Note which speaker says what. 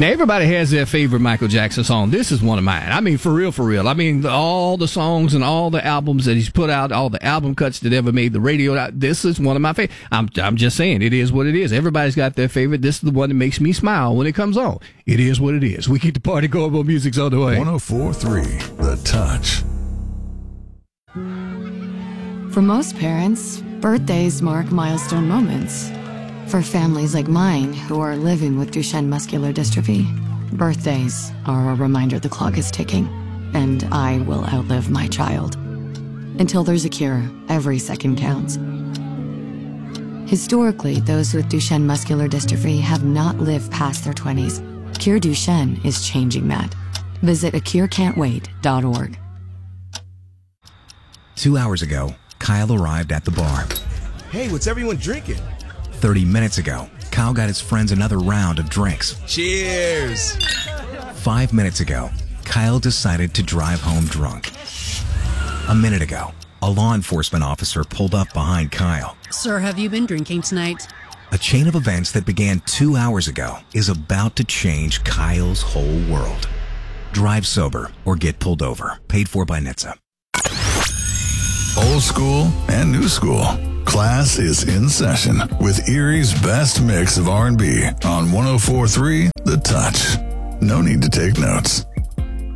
Speaker 1: Now, everybody has their favorite Michael Jackson song. This is one of mine. I mean, for real, for real. I mean, all the songs and all the albums that he's put out, all the album cuts that ever made the radio, this is one of my favorites. I'm just saying, it is what it is. Everybody's got their favorite. This is the one that makes me smile when it comes on. It is what it is. We keep the party going, but music's on the way.
Speaker 2: 104.3 The Touch.
Speaker 3: For most parents, birthdays mark milestone moments. For families like mine who are living with Duchenne muscular dystrophy, birthdays are a reminder the clock is ticking, and I will outlive my child. Until there's a cure, every second counts. Historically, those with Duchenne muscular dystrophy have not lived past their 20s. Cure Duchenne is changing that. Visit acurecan'twait.org.
Speaker 4: 2 hours ago, Kyle arrived at the bar.
Speaker 5: Hey, what's everyone drinking?
Speaker 4: 30 minutes ago, Kyle got his friends another round of drinks.
Speaker 5: Cheers!
Speaker 4: 5 minutes ago, Kyle decided to drive home drunk. A minute ago, a law enforcement officer pulled up behind Kyle.
Speaker 6: Sir, have you been drinking tonight?
Speaker 4: A chain of events that began 2 hours ago is about to change Kyle's whole world. Drive sober or get pulled over. Paid for by NHTSA.
Speaker 2: Old school and new school. Class is in session with Erie's best mix of R&B on 104.3 The Touch. No need to take notes.